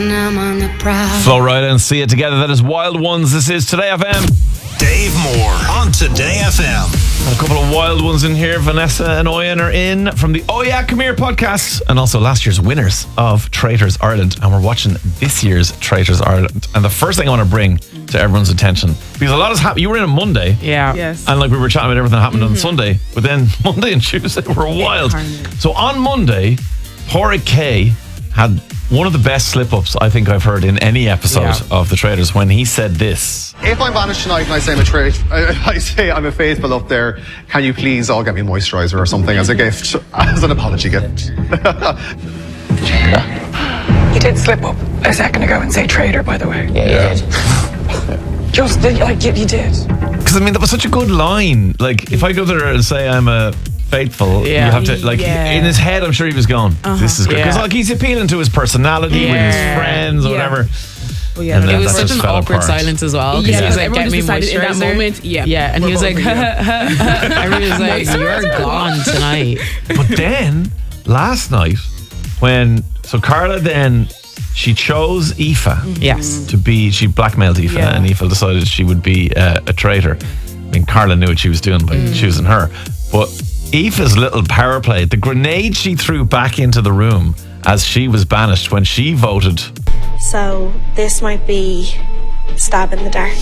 Flow Rida and See It Together. That is Wild Ones. This is Today FM. Dave Moore on Today FM. And a couple of wild ones in here. Vanessa and Oyen are in from the Oh Yeah Come Here podcast, and also last year's winners of Traitors Ireland. And we're watching this year's Traitors Ireland. And the first thing I want to bring to everyone's attention, because a lot has happened. You were in on Monday. Yeah. Yes. And like we were chatting about everything that happened on Sunday, but then Monday and Tuesday were wild. So on Monday, Pádraig K had one of the best slip-ups I think I've heard in any episode of The Traitors when he said this. If I'm banished tonight and I say I say I'm a faithful up there, can you please all get me moisturiser or something as a gift, as an apology gift? You did slip up a second ago and say traitor, by the way. Yeah. Just like you did. Because I mean, that was such a good line. Like, if I go there and say I'm a faithful, you have to, like, in his head, I'm sure he was going, this is good. Because like, he's appealing to his personality with his friends or whatever. Well, yeah, it was such an awkward silence as well. Because he was like, get me moisturizer. In that moment, yeah, and he was like, everyone was like, you're gone tonight. But then, last night, so Carla then, she chose Aoife to be, she blackmailed Aoife, and Aoife decided she would be a traitor. I mean, Carla knew what she was doing by choosing her. But Aoife's little power play, the grenade she threw back into the room as she was banished when she voted. So this might be a stab in the dark.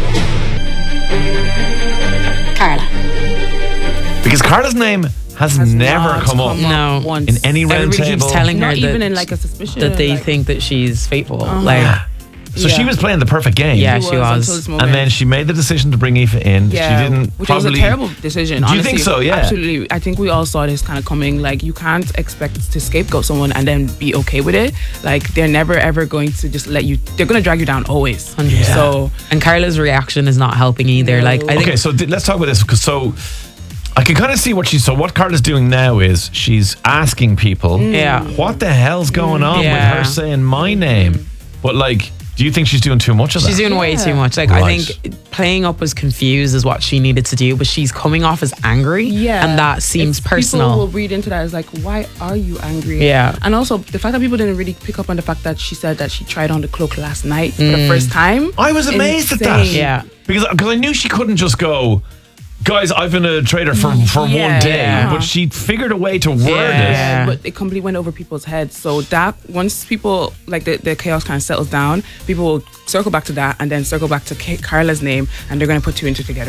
Carla. Because Carla's name has never come up in any round Everybody table. keeps telling her not even that, in like a suspicion that they like, think that she's faithful. So she was playing the perfect game. Yeah, she was. And then she made the decision to bring Aoife in. Yeah, she didn't. which was a terrible decision. Do you honestly. think so? Yeah, absolutely. I think we all saw this kind of coming. Like, you can't expect to scapegoat someone and then be okay with it. Like, they're never ever going to just let you. They're going to drag you down always. So, and Carla's reaction is not helping either. Like, I think. Okay, so let's talk about this because I can kind of see what Carla's doing now is she's asking people, what the hell's going on with her saying my name? But like, do you think she's doing too much of that? She's doing way too much. Like, I think playing up as confused is what she needed to do, but she's coming off as angry. Yeah. And that seems personal. People will read into that as like, why are you angry? Yeah. And also, the fact that people didn't really pick up on the fact that she said that she tried on the cloak last night for the first time. I was amazed at that. Yeah. Because I knew she couldn't just go, guys, I've been a traitor for one day, but she figured a way to word it. But it completely went over people's heads. So that once people, like the chaos kind of settles down, people will circle back to that and then circle back to Carla's name, and they're going to put two and two together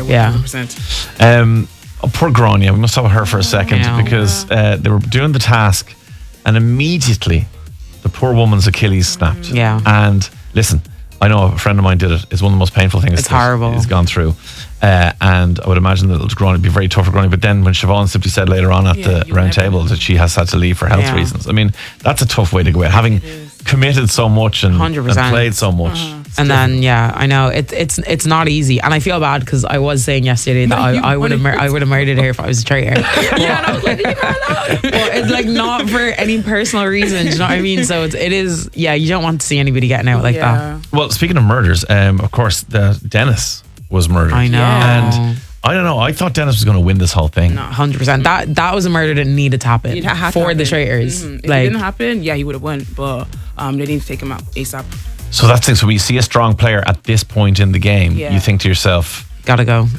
100%. Poor Grania, we must talk about her for a second because they were doing the task and immediately the poor woman's Achilles snapped. Yeah. And listen, I know a friend of mine did it. It's one of the most painful things it's horrible. He's gone through. And I would imagine that it'd be very tough for Grania. But then when Siobhan simply said later on at the round table that she has had to leave for health reasons, I mean, that's a tough way to go out. Having committed so much and played so much. And then, I know it's not easy. And I feel bad because I was saying yesterday that I would have murdered her if I was a traitor. And I was like, but it's like not for any personal reason. Do you know what I mean? So it is, you don't want to see anybody getting out like that. Well, speaking of murders, of course, Dennis was murdered. I know. And I don't know. I thought Dennis was going to win this whole thing. No, 100%. That was a murder that needed to happen for the traitors. If it didn't happen, he would have won. But they need to take him out ASAP. So that's it. So when you see a strong player at this point in the game, you think to yourself, Gotta go.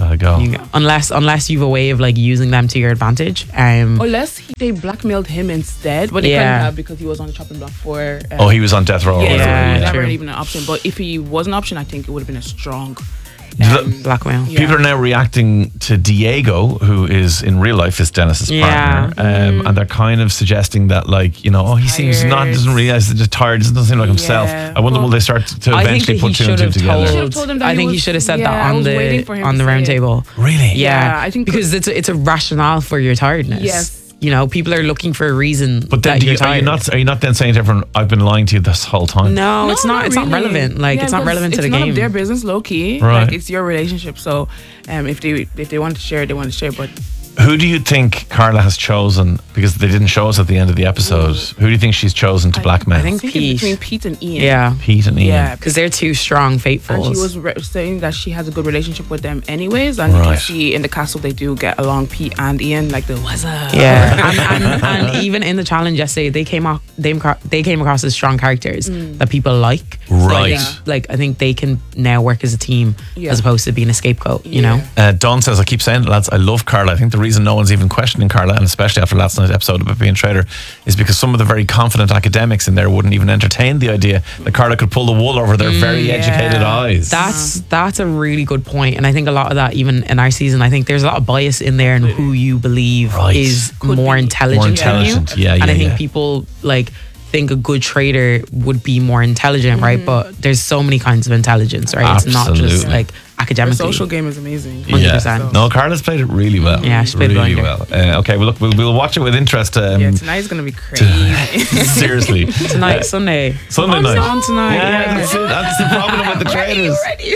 Unless you've a way of like using them to your advantage. Unless they blackmailed him instead, but they couldn't have because he was on the chopping block for. He was on death row. Never even an option. But if he was an option, I think it would have been a strong. Blackmail. People are now reacting to Diego, who is in real life is Dennis's partner, and they're kind of suggesting that, like, he seems doesn't realize that he's tired, doesn't seem like himself. I wonder will they start to eventually put two and two together. I think he should have said that on the round table. Really? Yeah, I think because it's a rationale for your tiredness. Yes. People are looking for a reason. But then, are you not then saying to everyone, "I've been lying to you this whole time"? No, it's not. It's really. not relevant. Like, it's not relevant to the game. It's none of their business, low key. Right. Like, it's your relationship. So, if they want to share it, they want to share. But Who do you think Carla has chosen? Because they didn't show us at the end of the episode. Who do you think she's chosen to blackmail? I think Pete. Between Pete and Ian. Yeah. Pete and Ian. Yeah, because they're two strong faithfuls. And she was saying that she has a good relationship with them anyways. And you can see in the castle they do get along, Pete and Ian, like the what's up? Yeah. and even in the challenge yesterday, they came across as strong characters that people like. Right. So I think they can now work as a team as opposed to being a scapegoat, you know? Dawn says, I keep saying it, lads, I love Carla. I think the reason no one's even questioning Carla, and especially after last night's episode about being a traitor, is because some of the very confident academics in there wouldn't even entertain the idea that Carla could pull the wool over their very educated eyes. That's a really good point. And I think a lot of that, even in our season, I think there's a lot of bias in there in who you believe is more intelligent than you. And I think people think a good trader would be more intelligent, right? But there's so many kinds of intelligence, right? Absolutely. It's not just academically. The social game is amazing. 100%. No, Carla's played it really well. Yeah, she's played really well. Okay, well, look, we'll watch it with interest. Tonight's going to be crazy. Seriously. Tonight, Sunday night. On tonight. Yeah, that's the problem with the traders.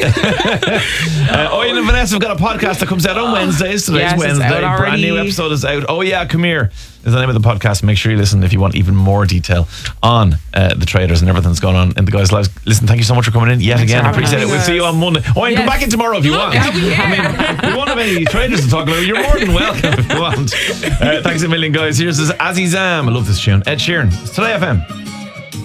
Owen and Vanessa have got a podcast that comes out on Wednesdays. Today's Wednesday. Brand new episode is out. Oh yeah, come here is the name of the podcast. Make sure you listen if you want even more detail on the traders and everything that's going on in the guys' lives. Listen, thank you so much for coming in yet again. Appreciate it. We'll see you on Monday. Oh, and come back in tomorrow if you want. I mean, we won't have any traders to talk about. You're more than welcome if you want. Thanks a million, guys. Here's Azizam. I love this tune. Ed Sheeran. It's Today FM.